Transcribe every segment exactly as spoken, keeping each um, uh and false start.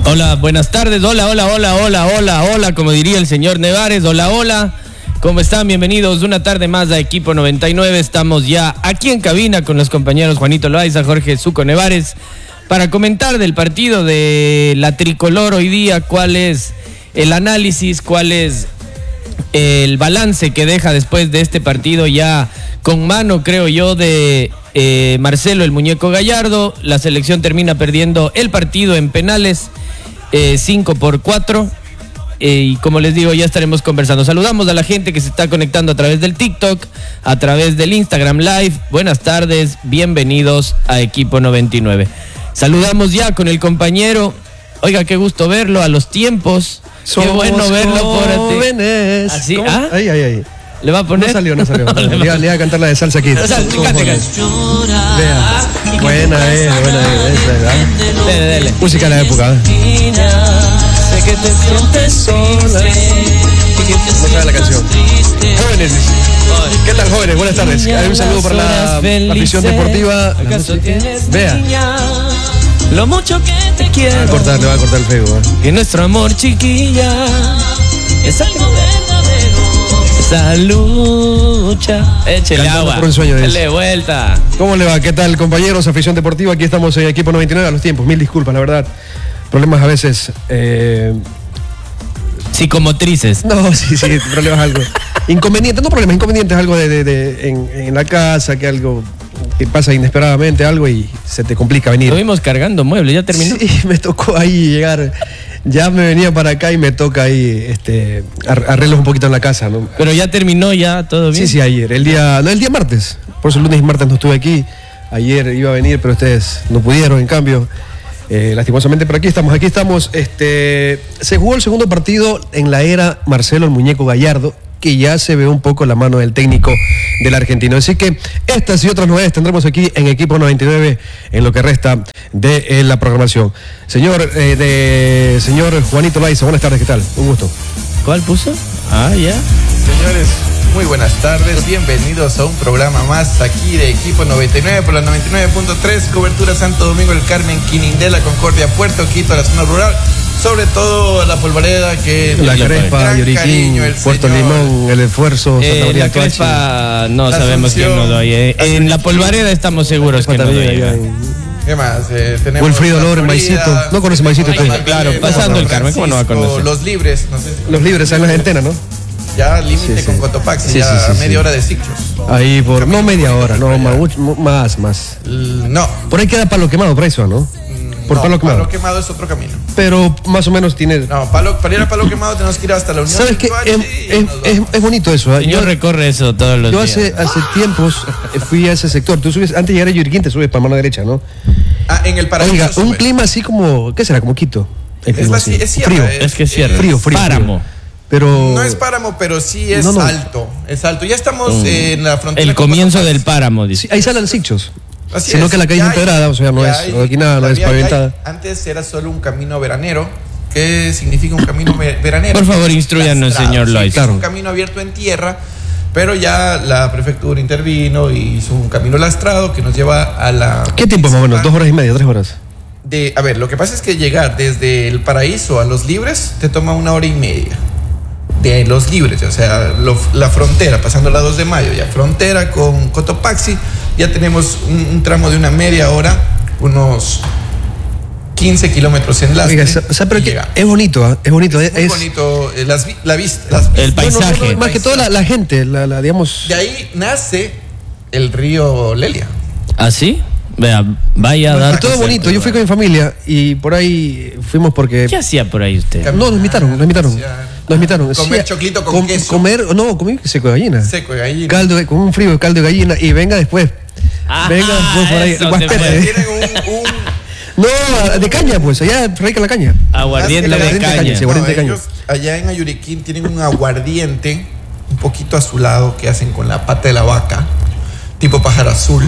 Hola, buenas tardes. Hola, hola, hola, hola, hola, hola, como diría el señor Nevares. Hola, hola. ¿Cómo están? Bienvenidos una tarde más a Equipo noventa y nueve. Estamos ya aquí en cabina con los compañeros Juanito Loaiza, Jorge Zuco Nevares, para comentar del partido de la tricolor hoy día, cuál es el análisis, cuál es el balance que deja después de este partido ya con mano, creo yo, de eh, Marcelo el Muñeco Gallardo. La selección termina perdiendo el partido en penales, eh, cinco por cuatro. Eh, y como les digo, ya estaremos conversando. Saludamos a la gente que se está conectando a través del TikTok, a través del Instagram Live. Buenas tardes, bienvenidos a Equipo noventa y nueve. Saludamos ya con el compañero. Oiga, qué gusto verlo a los tiempos. Somos qué bueno verlo jóvenes. por así. ¿Ah? Ahí, ahí, ahí. ¿Le va a poner? No salió, no salió. No, le, iba, le iba a cantar la de Salsa Kid. O sea, cante, cante. Vea, buena es, buena es, ¿verdad? Dele, dele. Música de la época. ¿eh? Sé que te sientes sola. ¿Cómo sabe la canción? Jóvenes. ¿Qué tal, jóvenes? Buenas tardes. Hay un saludo para la, la afición deportiva. Vea. Lo mucho que te quiero. Le va a cortar, le va a cortar el feo. ¿eh? Que nuestro amor, chiquilla, es algo verdadero. Esa lucha. Échele Cantando agua. por un sueño, Dale vuelta. ¿Cómo le va? ¿Qué tal, compañeros? Afición deportiva. Aquí estamos en Equipo noventa y nueve a los tiempos. Mil disculpas, la verdad. Problemas a veces. Eh... Psicomotrices. No, sí, sí, problemas algo. Inconvenientes, no problemas, inconvenientes, algo de, de, de en, en la casa, que algo que pasa inesperadamente, algo y se te complica venir. Lo vimos cargando muebles, ¿ya terminó? Sí, me tocó ahí llegar. Ya me venía para acá y me toca ahí este, arreglos un poquito en la casa, ¿no? Pero ya terminó, ya todo bien. Sí, sí, ayer. El día, no, el día martes. Por eso el lunes y martes no estuve aquí. Ayer iba a venir, pero ustedes no pudieron, en cambio. Eh, lastimosamente, pero aquí estamos, aquí estamos. Este, se jugó el segundo partido en la era Marcelo el Muñeco Gallardo, que ya se ve un poco la mano del técnico del argentino. Así que estas y otras novedades tendremos aquí en Equipo noventa y nueve en lo que resta de eh, la programación. Señor, eh, de, señor Juanito Loaiza, buenas tardes, ¿qué tal? Un gusto. ¿Cuál puso? Ah, ya. Señores, muy buenas tardes, bienvenidos a un programa más aquí de Equipo noventa y nueve por la noventa y nueve punto tres, cobertura Santo Domingo, el Carmen, Quinindela, Concordia, Puerto Quito, la zona rural, sobre todo la Polvareda, que la Crespa, Yuriquín, Puerto señor, Limón, el esfuerzo, eh, Santa María la Crespa, no la sabemos quién nos lo oye. Eh. En la Polvareda estamos seguros que nos lo oye. ¿Qué más? Eh, tenemos Wilfrido Lore, Maicito. ¿No conoce Maicito usted? Claro, pasando el Carmen, ¿cómo no va a conocer? Los libres, no sé si los libres en la centena, ¿no? Ya límite sí, con sí. Cotopaxi, sí, ya sí, sí, media sí. hora de Sicchos. Ahí por, camino no media hora, no, más, más, más. No. Por ahí queda Palo Quemado, por eso, ¿no? Por no, Palo Quemado. Palo Quemado es otro camino. Pero más o menos tiene... No, palo, para ir a Palo Quemado tenemos que ir hasta la Unión. ¿Sabes qué? Es, es, es, es bonito eso. ¿eh? Yo recorre eso todos los yo días. Yo hace, hace tiempos fui a ese sector. Tú subes, antes de llegar a Yuriquín, te subes para mano derecha, ¿no? Ah, en el paraíso. Oiga, un sube. clima así como... ¿Qué será? Como Quito. Es, la, es sierra, frío. Es, es que es sierra. Frío, frío. Páramo. Frío. Pero... No es páramo, pero sí es no, no. alto. Es alto. Ya estamos mm. en la frontera. El comienzo del páramo, dice. Sí, ahí salen Sicchos. Así Sino es. que la calle es empedrada, o sea, no es, hay, aquí nada, no es pavimentada. Antes era solo un camino veranero. ¿Qué significa un camino veranero? Por favor, instruyanos, señor Loaiza. Sí, claro. Es un camino abierto en tierra, pero ya la prefectura intervino y hizo un camino lastrado que nos lleva a la... ¿Qué tiempo más o menos? ¿Dos horas y media, tres horas? De, a ver, lo que pasa es que llegar desde el Paraíso a Los Libres te toma una hora y media. De Los Libres, o sea, lo, la frontera, pasando la dos de mayo, ya frontera con Cotopaxi, ya tenemos un, un tramo de una media hora, unos quince kilómetros en lastre. Oiga, o sea, pero que es bonito, ¿eh? Es bonito. Es, es muy bonito, eh, las, la vista, las, el paisaje. No, no, no, más que toda la, la gente, la, la, digamos... De ahí nace el río Lelia. ¿Ah, sí? Vea, vaya a dar... Todo bonito, yo fui con mi familia y por ahí fuimos porque... ¿Qué hacía por ahí usted? No, nos invitaron, nos invitaron. Nos invitaron. Comer sí, choclito con com, queso. Comer, no, comí seco de gallina. Seco de gallina. Caldo, con un frío de caldo de gallina y venga después. Ah, venga después por ahí. Guaspete. Tienen un, un... No, de caña pues, allá radica la caña. Aguardiente, la de, aguardiente caña. de caña. Sí, aguardiente no, de caña. Ellos allá en Ayuriquín tienen un aguardiente un poquito azulado que hacen con la pata de la vaca, tipo pájaro azul.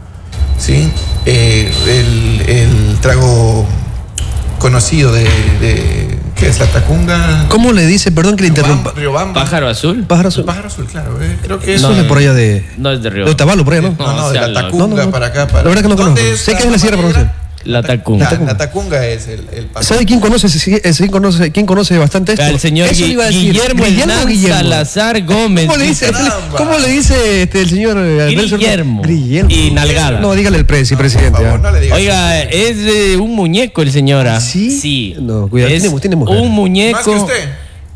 ¿Sí? Eh, el, el trago conocido de, de ¿qué es? La Tacunga. ¿Cómo le dice? Perdón que le interrumpa. Riobamba. ¿Pájaro azul? Pájaro azul. Pájaro azul, claro. Eh, creo que eso no, es de por allá de... No es de Río. De Otavalo, por allá, ¿no? No, no, no de la la... Tacunga no, no, no. para acá. Para... La verdad que no conozco. Sé que es la sierra, pero no sé. La Tacunga. La, la Tacunga es el, el paso. ¿Sabe quién conoce, quién conoce, quién conoce bastante esto? El señor Eso Gui- iba a decir. Guillermo, Hernán Guillermo. Salazar Gómez. ¿Cómo le dice, Caramba. ¿cómo le dice este, el señor Alberto? Guillermo. Guillermo. Y Nalgada. No, dígale el presi, No, presidente. por favor, ¿ah? no le digas Oiga, eso. es eh, un muñeco el señora. ¿Sí? Sí. No, cuidado, Es tiene- tiene mujer. un muñeco. Más que usted.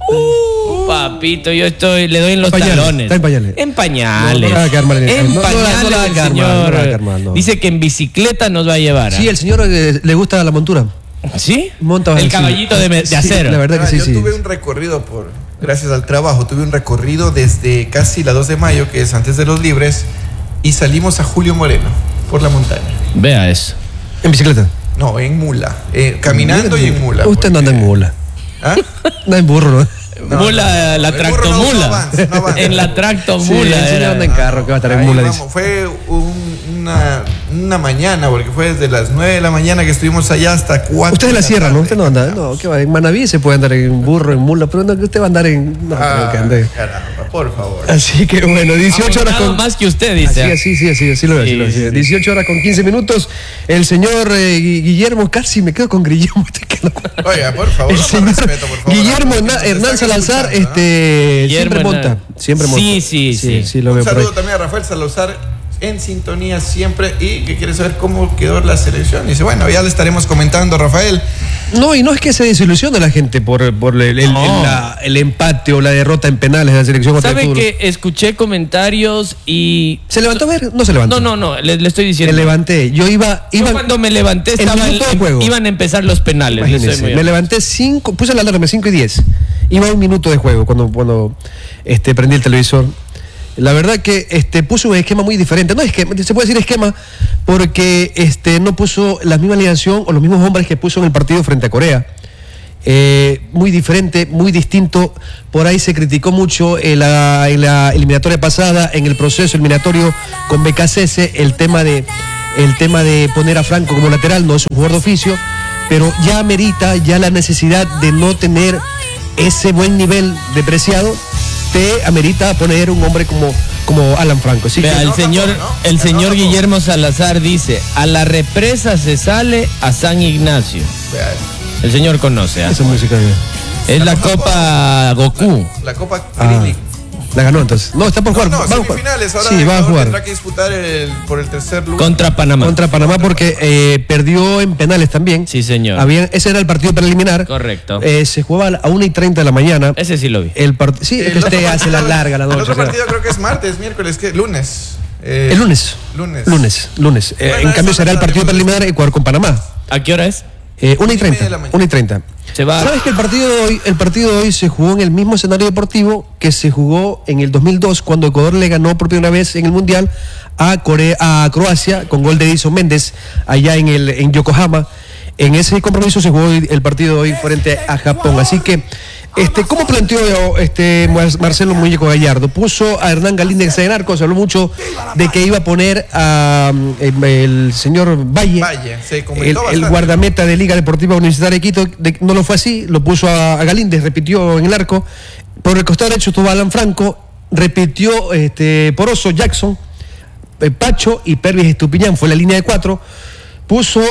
Uh, papito, yo estoy, le doy en los Pañales, talones. está en pañales. En pañales. No, no la va a quedar mal en- En no, no la- no la va a pañales, quedar el mal, no la va a señor. quedar mal, no. Dice que en bicicleta nos va a llevar. ¿ah? Sí, el señor eh, le gusta la montura. ¿Sí? Monta El sí. caballito de, me- de Sí, acero. la verdad que Ah, sí, yo sí. tuve un recorrido por, gracias al trabajo, tuve un recorrido desde casi la dos de mayo, que es antes de los libres, y salimos a Julio Moreno por la montaña. Vea eso. En bicicleta. No, en mula, eh, caminando y en mula. Usted no anda en porque- mula. ¿Ah? No en burro, ¿no? No, mula, no, la el burro tractomula. no, no avanza, no avanza. En la tractomula. Sí, el señor era. anda en carro, que va a estar en Ahí mula, vamos, dice. fue un- una, una mañana, porque fue desde las nueve de la mañana que estuvimos allá hasta cuatro. Usted es de la sierra, ¿no? tarde. Usted no anda. No, ¿qué va? En Manaví se puede andar en burro, en mula, pero no, que usted va a andar en. No, creo que Ah, ande. caramba, por favor. Así que bueno, dieciocho horas Amontado con. más que usted, Así, dice. así, sí, así, así lo veo. así Sí, lo veo, sí, así. sí. dieciocho horas con quince minutos. El señor eh, Gui- Guillermo, casi me quedo con Guillermo. te quedo con- Oiga, por favor, El más señor respeto, por favor. Guillermo a los que Hernán, nos Hernán están Salazar, escuchando, ¿no? este, Guillermo siempre monta. Hernán. Siempre monta. Sí, sí, sí. sí lo Un veo por ahí. saludo también a Rafael Salazar en sintonía siempre y que quiere saber cómo quedó la selección. Y dice, bueno, ya le estaremos comentando, Rafael. No, y no es que se desilusione la gente por, por el, el- No. el- la- el empate o la derrota en penales de la selección contra el ¿Sabe fútbol. que escuché comentarios y... ¿Se levantó a ver? No se levantó. No, no, no, le, le estoy Me diciendo. levanté. Yo iba. Yo iba cuando me levanté el estaba minuto de en- juego. iban a empezar los penales. le soy Imagínense, muy me honesto. levanté cinco, puse la alarma cinco y diez. Iba a un minuto de juego cuando, cuando este, prendí el televisor. La verdad que este, puso un esquema muy diferente. No esquema, se puede decir esquema porque este, no puso la misma alineación o los mismos hombres que puso en el partido frente a Corea. Eh, muy diferente, muy distinto. Por ahí se criticó mucho en la, en la eliminatoria pasada, en el proceso eliminatorio con B K C S, el tema de el tema de poner a Franco como lateral, no es un jugador de oficio, pero ya amerita ya la necesidad de no tener ese buen nivel de Preciado, te amerita poner un hombre como, como Alan Franco. Así Vea, que, el no, señor, tampoco, ¿no? el No, señor tampoco. Guillermo Salazar dice, a la represa se sale a San Ignacio. Vea, El señor conoce, ¿ah? esa música bien. Es la Copa Goku. la Copa Ah, Krillin. la ganó entonces. No, está por No, jugar. no, va a jugar. semifinales. Ahora Sí, va a Ecuador jugar. tendrá que disputar el- por el tercer lugar. Contra Panamá. Contra Panamá porque eh, perdió en penales también. Sí, señor. Había- ese era el partido preliminar. Correcto. Eh, se jugaba a una y treinta de la mañana. Ese sí lo vi. El part- sí, es El que otro usted hace la partido- larga la El noche. otro o sea. partido creo que es martes, miércoles, ¿qué? Lunes. Eh, El lunes. Lunes. Lunes, lunes. Eh, Bueno, en cambio eso será el no partido sabemos. preliminar Ecuador con Panamá. ¿A qué hora es? Eh, una y Una y media de treinta. la mañana. Una y treinta. Se va. ¿Sabes que el partido de hoy, el partido de hoy se jugó en el mismo escenario deportivo que se jugó en el dos mil dos cuando Ecuador le ganó por primera vez en el Mundial a Corea, a Croacia con gol de Edison Méndez allá en el en Yokohama? En ese compromiso se jugó hoy el partido de hoy frente a Japón. Así que, este, ¿cómo planteó este Mar- Marcelo Muñeco Gallardo? Puso a Hernán Galíndez en arco, se habló mucho de que iba a poner a um, el señor Valle, Valle, se el, comentó el bastante. guardameta de Liga Deportiva Universitaria de Quito. De- no lo fue así, lo puso a, a Galíndez, repitió en el arco. Por el costado derecho estuvo Alan Franco, repitió este, Poroso, Jackson, eh, Pacho y Pervis Estupiñán, fue la línea de cuatro. Puso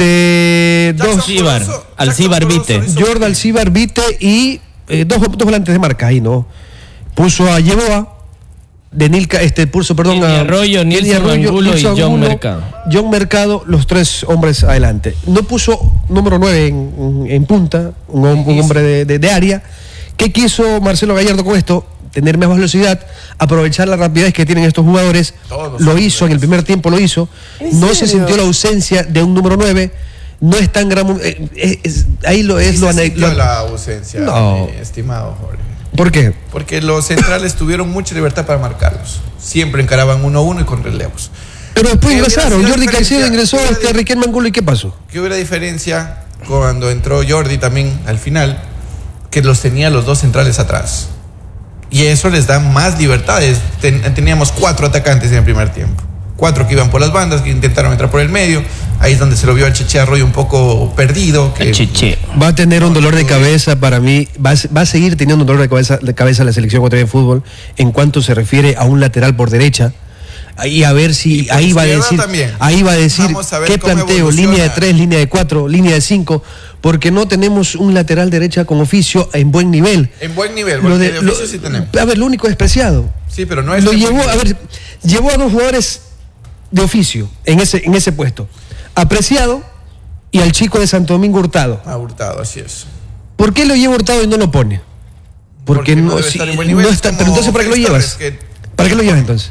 este Jackson dos Alcíbar, Poroso- Alcíbar Jackson Vite. Poroso hizo- Jordan Alcíbar, Vite y eh, dos, dos volantes de marca ahí, ¿no? Puso a Yeboa, de Nilka, este, puso, perdón, Nilly a Arroyo, Nilly Nilson Angulo y Nilson John Angulo, Mercado. John Mercado, los tres hombres adelante. No puso número nueve en, en punta, un, hom- un hombre de, de- de área. ¿Qué quiso Marcelo Gallardo con esto? Tener más velocidad, aprovechar la rapidez que tienen estos jugadores. Todos Lo son hizo en el primer tiempo, lo hizo. No se sintió la ausencia de un número nueve. No es tan gran. eh, eh, es- ahí lo es Sí lo, se ane- sintió lo- la ausencia, No. eh, estimado Jorge. ¿Por qué? Porque los centrales tuvieron mucha libertad para marcarlos. Siempre encaraban uno a uno y con relevos. Pero después ¿Qué hubiera ingresaron. sido la Jordi Caicedo diferencia? ingresó, ¿Qué hubiera este di- Riquelme Angulo, ¿y qué pasó? ¿Qué hubiera diferencia cuando entró Jordi también al final? Que los tenía los dos centrales atrás. Y eso les da más libertades. Ten- teníamos cuatro atacantes en el primer tiempo. Cuatro que iban por las bandas, que intentaron entrar por el medio. Ahí es donde se lo vio al Cheche Arroyo un poco perdido. Que El chiche. Va a tener un dolor de cabeza para mí, va a, va a seguir teniendo un dolor de cabeza, de cabeza la selección ecuatoriana de fútbol en cuanto se refiere a un lateral por derecha. y a ver si por ahí va a izquierda decir, también. ahí va a decir Vamos a ver qué cómo planteo, evoluciona. línea de tres, línea de cuatro, línea de cinco, porque no tenemos un lateral derecha con oficio en buen nivel. En buen nivel, porque Lo de, de- oficio lo- sí tenemos. A ver, lo único es Preciado. Sí, pero no es Lo de buen llevó, nivel. a ver, llevó a dos jugadores de oficio en ese, en ese puesto. A Preciado y al chico de Santo Domingo Hurtado. Ah, Hurtado, así es. ¿Por qué lo lleva Hurtado y no lo pone? Porque, no, debe si- estar en buen no nivel, está. como Pero entonces, ¿para qué lo Félix llevas? Torres, que- ¿Para qué lo llevas entonces?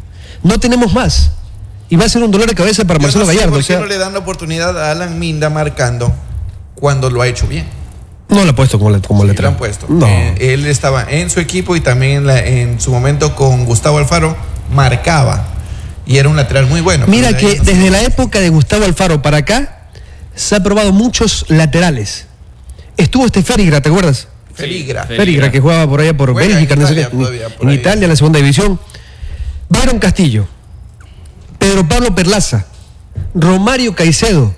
No tenemos más. Y va a ser un dolor de cabeza para Yo Marcelo no sé Gallardo. ¿Por O qué sea, no le dan la oportunidad a Alan Minda marcando cuando lo ha hecho bien? no lo ha puesto como, le, como Sí, letra. lo han puesto. No. Eh, él estaba en su equipo y también en, la- en su momento con Gustavo Alfaro marcaba. Y era un lateral muy bueno. Mira pero de ahí que no sé. desde la época de Gustavo Alfaro para acá se ha probado muchos laterales. Estuvo este Ferigra, ¿te acuerdas? Feligra. Fe- Ferigra, que jugaba por allá por Juega en Bélgica, no sé Italia qué, todavía, por en ahí. Italia, en la segunda división. Byron Castillo, Pedro Pablo Perlaza, Romario Caicedo.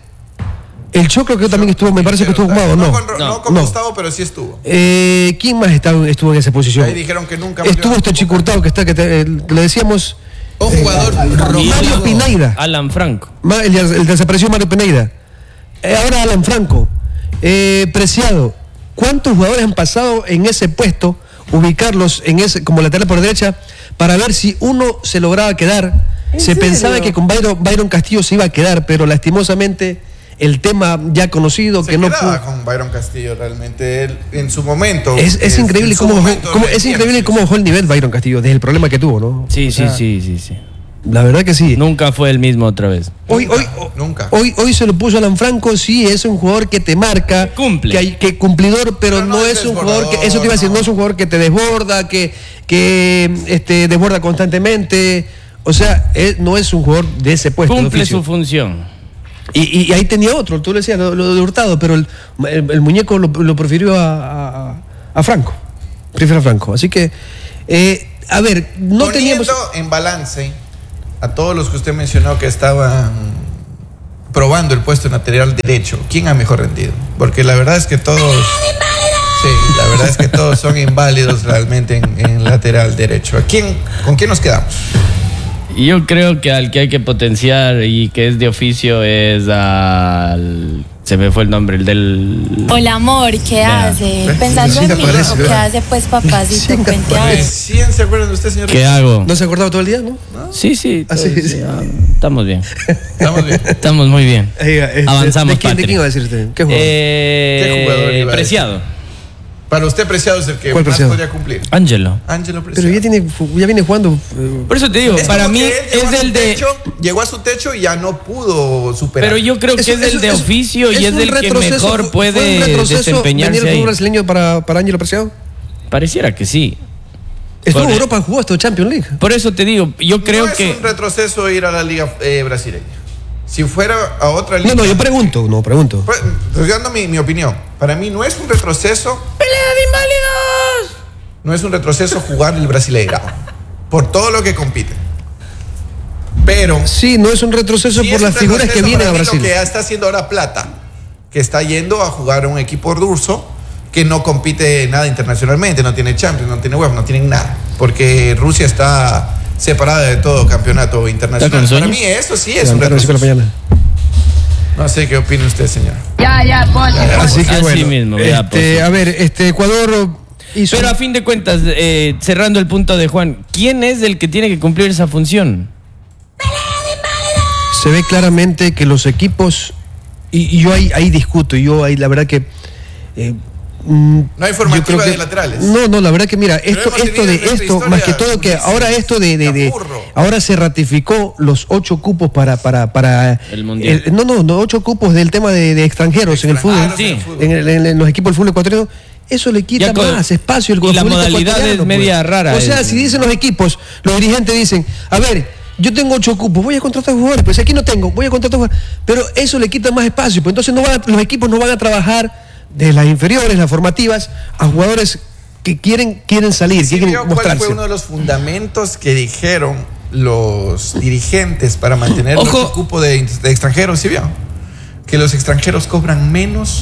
El Choclo que también estuvo, me parece que estuvo jugado, No no. con, Ro- No. no con No. Gustavo, pero sí estuvo. Eh, ¿Quién más estaba- estuvo en esa posición? Ahí dijeron que nunca Estuvo este chico Hurtado que está, que te- eh, le decíamos, Un jugador Y Mario Alan- Pineida. Alan Franco. Ma- el, el desaparecido Mario Pineida. Eh, ahora Alan Franco, eh, Preciado. ¿Cuántos jugadores han pasado en ese puesto, ubicarlos en ese como lateral por derecha, para ver si uno se lograba quedar? Se serio? pensaba que con Byron, Byron Castillo se iba a quedar, pero lastimosamente el tema ya conocido Se que no quedaba pudo. con Byron Castillo realmente él, en su momento. Es, es en increíble su cómo, bajó- momento cómo- lo es hacía, increíble sí. cómo bajó el nivel Byron Castillo desde el problema que tuvo, ¿no? Sí, O sí, sea, sí, sí, sí. La verdad que sí. Nunca fue el mismo otra vez. Hoy, Nunca, hoy, nunca. Hoy, hoy se lo puso Alan Franco, sí, es un jugador que te marca, Cumple. que, hay, que cumplidor, pero, Pero no, no es es un jugador que, eso te iba a decir, desbordador, no es un jugador que te desborda, que, que este, desborda constantemente, o sea, él no es un jugador de ese puesto. de Cumple oficio. su función. Y, y- y ahí tenía otro, tú le decías, lo, lo de Hurtado, pero el, el- el muñeco lo, lo prefirió a, a- a Franco, prefiere a Franco, así que, eh, a ver, no Poniendo teníamos... en balance a todos los que usted mencionó que estaban probando el puesto en lateral derecho, ¿quién ha mejor rendido? Porque la verdad es que todos... Sí, la verdad es que todos son inválidos realmente en, en lateral derecho. ¿A quién, ¿Con quién nos quedamos? Y yo creo que al que hay que potenciar y que es de oficio es al... Se me fue el nombre, el del... Hola amor, ¿qué Vea. hace? ¿Ves? Pensando Sí, en te mí, parece, ¿o qué ¿verdad? hace pues papacito? Sí, te Cuente parece. algo. ¿Recién se acuerdan de usted, señor? ¿Qué hago? ¿No se acordaba todo el día, no? Sí, sí. Ah, sí, todo- sí. ah, Estamos bien. Estamos bien. Estamos muy bien. Eh, este, Avanzamos, ¿de quién, ¿De Patri. quién iba a decir usted? ¿Qué jugador? Eh, ¿Qué jugador iba a decir? Preciado. Para usted, Preciado es el que ¿Cuál más Preciado? podría cumplir. Ángelo. Ángelo Preciado. Pero ya, tiene, ya viene jugando. eh, Por eso te digo, Es para como mí que él llegó es a su el de... techo, llegó a su techo y ya no pudo superar. Pero yo creo que Eso- es el eso- de eso- oficio y es un el que retroceso, mejor fue- puede fue un retroceso desempeñarse venir el ahí. fútbol brasileño para, para Ángelo Preciado. Pareciera que sí. Estuvo en Por- Europa, jugó hasta Champions League. Por eso te digo, yo creo no que... es un retroceso ir a la liga eh, brasileña. Si fuera a otra liga... No, no, yo pregunto, no, pregunto. Pues, estoy dando mi, mi opinión. Para mí no es un retroceso... ¡Pelea de inválidos! No es un retroceso jugar el Brasileirao. Por todo lo que compite. Pero... Sí, no es un retroceso sí por es las un figuras que retroceso vienen a para mí Brasil. Lo que está haciendo ahora Plata. Que está yendo a jugar a un equipo ruso que no compite nada internacionalmente. No tiene Champions, no tiene UEFA, no tienen nada. Porque Rusia está separada de todo campeonato internacional. con Para sueño? mí eso sí es un Levantaron cinco de la retroceso. mañana. No sé qué opina usted, señor. Ya, ya, pues. Así que Así bueno. mismo, ya, este, pues. a ver, este Ecuador hizo. Pero a fin de cuentas, eh, cerrando el punto de Juan, ¿quién es el que tiene que cumplir esa función? Se ve claramente que los equipos. Y, y yo ahí, ahí discuto, yo ahí la verdad que. eh, mm, No hay yo formativa creo que- de laterales. No, no, la verdad que mira, esto, hemos esto tenido de en nuestra esto, historia más que todo que muchísimos. ahora esto de, de, de- Capurro. ahora se ratificó los ocho cupos para, para, para El Mundial. el- no, no, no, ocho cupos del tema de, de extranjeros en el fútbol, Extranjeros Sí. en el fútbol. en, el- en- en los equipos del fútbol ecuatoriano. Eso le quita Ya con- más espacio al y la futbolista modalidad ecuatoriano, es media rara, O sea, es- si dicen los equipos, los dirigentes dicen, a ver, yo tengo ocho cupos, voy a contratar jugadores, pues aquí no tengo, voy a contratar jugadores. Pero eso le quita más espacio, pues entonces no van a- los equipos no van a trabajar de las inferiores, las formativas, a jugadores que quieren, quieren salir, ¿Sí quieren vio cuál mostrarse. fue uno de los fundamentos que dijeron los dirigentes para mantener Ojo. el cupo de, de extranjeros? ¿Sí vio? Que los extranjeros cobran menos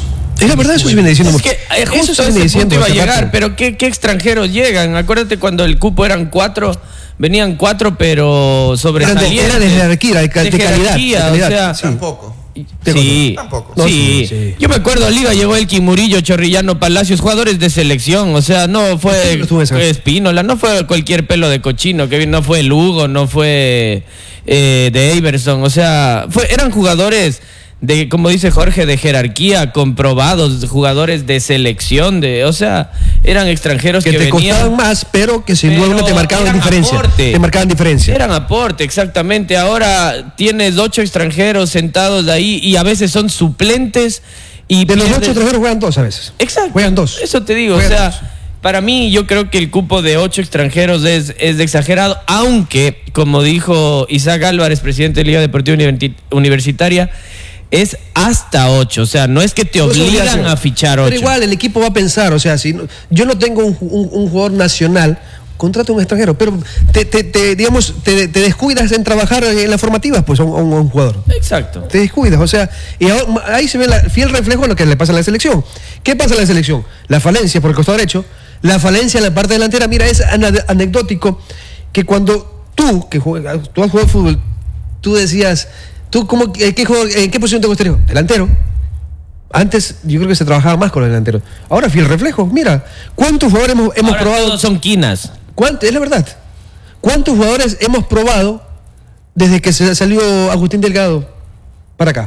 Es la verdad, eso se viene diciendo. Es que eh, justo eso se a viene ese punto diciendo. iba a esa llegar, parte. pero ¿qué, ¿qué extranjeros llegan? Acuérdate cuando el cupo eran cuatro, venían cuatro, pero sobresalientes. Era de jerarquía, de, de, De calidad. jerarquía, de calidad, o sea, sí. Tampoco. Sí, Tampoco. No, sí. sí, sí. Yo me acuerdo, Liga llegó el Murillo, Chorrillano, Palacios, jugadores de selección, o sea, no fue, Estuvo esa. fue Espínola, no fue cualquier pelo de cochino, que no fue Lugo, no fue eh, de Iverson, o sea, fue, eran jugadores de, como dice Jorge, de jerarquía, comprobados, jugadores de selección, de, o sea, eran extranjeros Que que, te venían, costaban más, pero que sin pero duda te marcaban eran diferencia. aporte. Te marcaban diferencia. Eran aporte, exactamente. Ahora tienes ocho extranjeros sentados ahí y a veces son suplentes. Y De los pierdes- ocho extranjeros juegan dos a veces. Exacto. Juegan dos. Eso te digo, Juegan o sea, dos. para mí yo creo que el cupo de ocho extranjeros es, es de exagerado, aunque, como dijo Isaac Álvarez, presidente de Liga Deportiva Universi- Universitaria, es hasta ocho, o sea, no es que te No es obligan obligación. a fichar ocho. Pero igual el equipo va a pensar, o sea, si no- yo no tengo un, un- un jugador nacional, contrata a un extranjero, pero te, te- te, digamos, te, te descuidas en trabajar en las formativas, pues a un, a un- a un jugador. Exacto. Te descuidas, o sea, y ahora- ahí se ve el fiel reflejo de lo que le pasa a la selección. ¿Qué pasa en la selección? La falencia por el costado derecho, la falencia en la parte delantera. Mira, es ana- anecdótico que cuando tú, que juegas, tú has jugado fútbol, tú decías, ¿tú cómo, eh, qué, juego- en qué posición te gustaría? Delantero. Antes yo creo que se trabajaba más con los delanteros. Ahora fiel reflejo. Mira, ¿cuántos jugadores hemos, hemos Ahora probado? todos son quinas. ¿Cuánto- es la verdad. ¿Cuántos jugadores hemos probado desde que se salió Agustín Delgado para acá?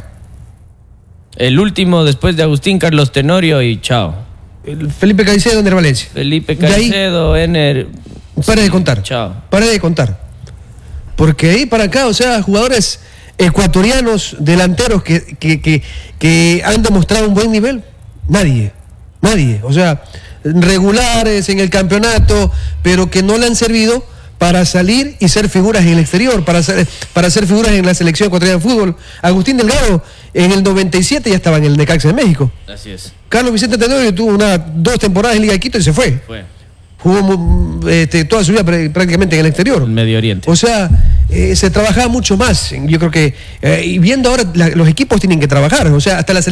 El último después de Agustín, Carlos Tenorio y chao. El Felipe Caicedo, Ener Valencia. Felipe De ahí, Caicedo, Ener. para de contar. Chao. Para de contar. Porque ahí para acá, o sea, jugadores ecuatorianos, delanteros que, que, que, que han demostrado un buen nivel, nadie. Nadie. O sea, regulares en el campeonato, pero que no le han servido para salir y ser figuras en el exterior, para ser, para ser figuras en la selección ecuatoriana de fútbol. Agustín Delgado en el noventa y siete ya estaba en el Necaxa de México. Así es. Carlos Vicente Tenorio tuvo una, dos temporadas en Liga de Quito y se fue. Fue. Jugó mu- este, toda su vida prá- prácticamente en el exterior. En Medio Oriente. O sea, eh, se trabajaba mucho más. Yo creo que, eh, y viendo ahora, la- los equipos tienen que trabajar. O sea, hasta la